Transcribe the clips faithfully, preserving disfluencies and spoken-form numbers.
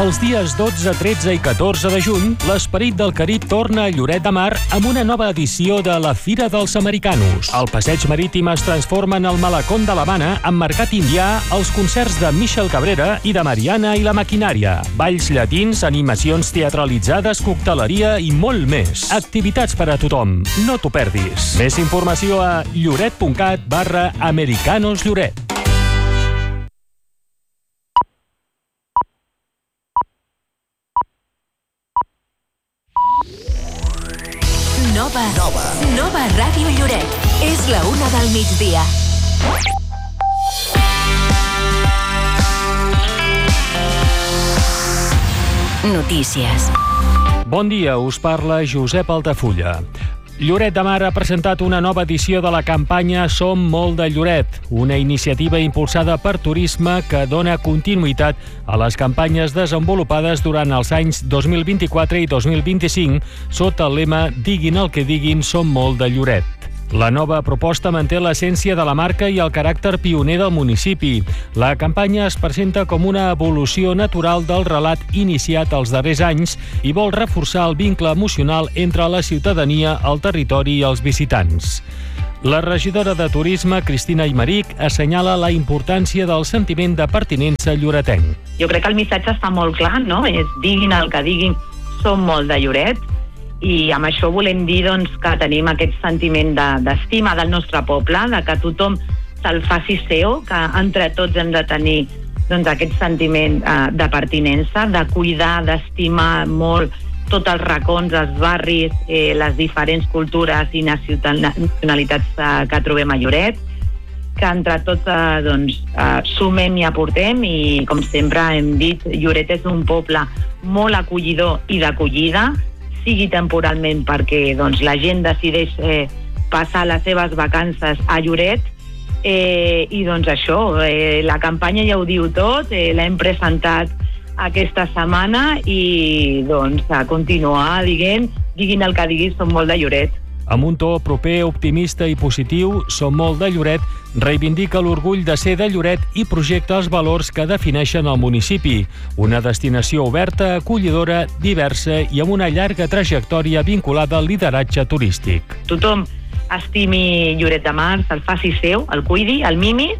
Els dies dotze, tretze i catorze de juny, l'Esperit del Carib torna a Lloret de Mar amb una nova edició de la Fira dels Americanos. El passeig marítim es transforma en el Malacón de l'Havana amb mercat indià, els concerts de Michel Cabrera i de Mariana i la Maquinària, balls llatins, animacions teatralitzades, cocteleria i molt més. Activitats per a tothom. No t'ho perdis. Més informació a lloret.cat barra Americanos Lloret. Nova. Nova. Nova Ràdio Lloret. És la una del migdia. Notícies. Bon dia, us parla Josep Altafulla. Lloret de Mar ha presentat una nova edició de la campanya Som molt de Lloret, una iniciativa impulsada per Turisme que dona continuïtat a les campanyes desenvolupades durant els anys dos mil vint-i-quatre i dos mil vint-i-cinc sota el lema Diguin el que diguin, som molt de Lloret. La nova proposta manté l'essència de la marca i el caràcter pioner del municipi. La campanya es presenta com una evolució natural del relat iniciat els darrers anys i vol reforçar el vincle emocional entre la ciutadania, el territori i els visitants. La regidora de Turisme, Cristina Aymeric, assenyala la importància del sentiment de pertinença lloretenc. Jo crec que el missatge està molt clar, no? És diguin el que diguin, som molt de Lloret. I amb això volem dir doncs, que tenim aquest sentiment de, d'estima del nostre poble, de que tothom se'l faci seu, que entre tots hem de tenir doncs, aquest sentiment eh, de pertinença, de cuidar, d'estimar molt tots els racons, els barris, eh, les diferents cultures i nacionalitats eh, que trobem a Lloret, que entre tots eh, doncs, eh, sumem i aportem i, com sempre hem dit, Lloret és un poble molt acollidor i d'acollida, sigui temporalment perquè doncs, la gent decideix eh, passar les seves vacances a Lloret eh, i doncs això, eh, la campanya ja ho diu tot, eh, l'hem presentat aquesta setmana i doncs a continuar dient, diguin el que diguis, som molt de Lloret. Amb un to proper, optimista i positiu, Som molt de Lloret reivindica l'orgull de ser de Lloret i projecta els valors que defineixen el municipi. Una destinació oberta, acollidora, diversa i amb una llarga trajectòria vinculada al lideratge turístic. Tothom estimi Lloret de Mar, se'l faci seu, el cuidi, el mimi,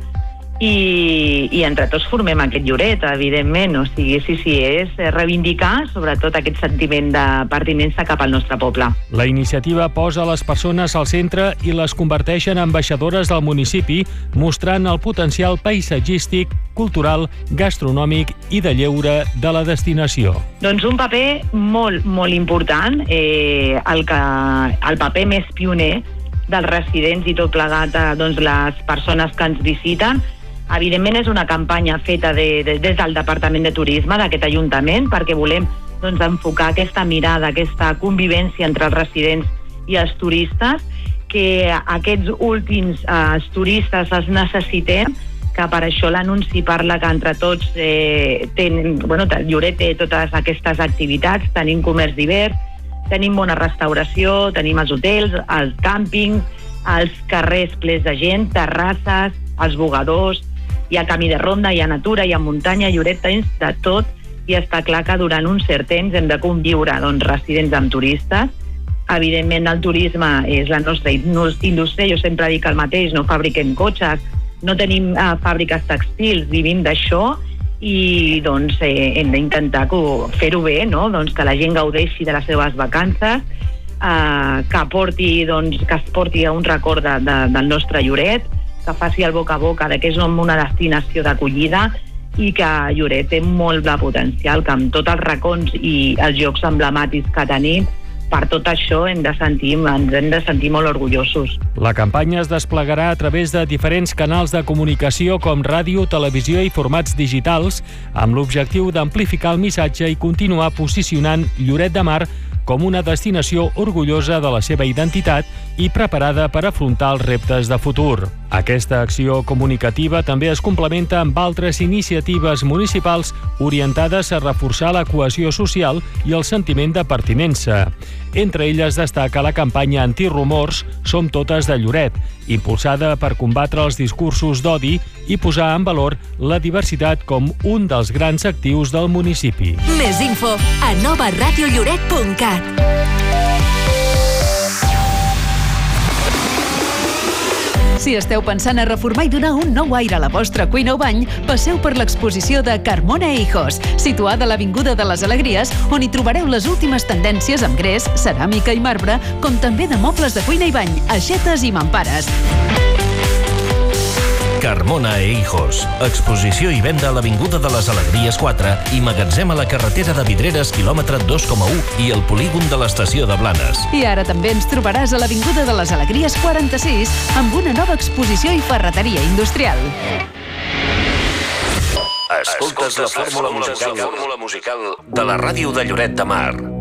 i, i entre tots formem aquest Lloret, evidentment. O sigui, sí, sí, és reivindicar sobretot aquest sentiment de pertinença cap al nostre poble. La iniciativa posa les persones al centre i les converteix en ambaixadores del municipi, mostrant el potencial paisatgístic, cultural, gastronòmic i de lleure de la destinació. Doncs un paper molt, molt important, eh, el, que, el paper més pioner dels residents i tot plegat a doncs, les persones que ens visiten. Evidentment és una campanya feta de, de, des del Departament de Turisme d'aquest Ajuntament perquè volem doncs, enfocar aquesta mirada, aquesta convivència entre els residents i els turistes, que aquests últims eh, turistes els necessitem, que per això l'anunci parla que entre tots eh, ten, bueno, Lloret té totes aquestes activitats, tenim comerç divers, tenim bona restauració, tenim els hotels, els càmpings, els carrers plens de gent, terrasses, els bugadors, hi ha camí de ronda, hi ha natura, hi ha muntanya, Lloret tens de tot i està clar que durant un cert temps hem de conviure doncs, residents amb turistes. Evidentment el turisme és la nostra indústria, jo sempre dic el mateix, no fabriquem cotxes, no tenim eh, fàbriques textils, vivim d'això i doncs eh, hem d'intentar fer-ho bé, no? Doncs que la gent gaudeixi de les seves vacances, eh, que, porti, doncs, que es porti a un record de, de, del nostre Lloret, que faci el boca a boca de que és una destinació d'acollida i que Lloret té molt de potencial, que amb tots els racons i els llocs emblemàtics que tenim, per tot això hem de sentir, ens hem de sentir molt orgullosos. La campanya es desplegarà a través de diferents canals de comunicació com ràdio, televisió i formats digitals, amb l'objectiu d'amplificar el missatge i continuar posicionant Lloret de Mar com una destinació orgullosa de la seva identitat i preparada per afrontar els reptes de futur. Aquesta acció comunicativa també es complementa amb altres iniciatives municipals orientades a reforçar la cohesió social i el sentiment de pertinença. Entre elles destaca la campanya antirumors Som totes de Lloret, impulsada per combatre els discursos d'odi i posar en valor la diversitat com un dels grans actius del municipi. Més info a nova ràdio lloret punt cat. Si esteu pensant a reformar i donar un nou aire a la vostra cuina o bany, passeu per l'exposició de Carmona e Hijos, situada a l'Avinguda de les Alegries, on hi trobareu les últimes tendències amb gres, ceràmica i marbre, com també de mobles de cuina i bany, aixetes i mampares. Carmona e Hijos. Exposició i venda a l'Avinguda de les Alegries quatre i magatzem a la carretera de Vidreres, quilòmetre dos coma u i el polígon de l'estació de Blanes. I ara també ens trobaràs a l'Avinguda de les Alegries quaranta-sis amb una nova exposició i ferreteria industrial. Escoltes la fórmula musical de la ràdio de Lloret de Mar.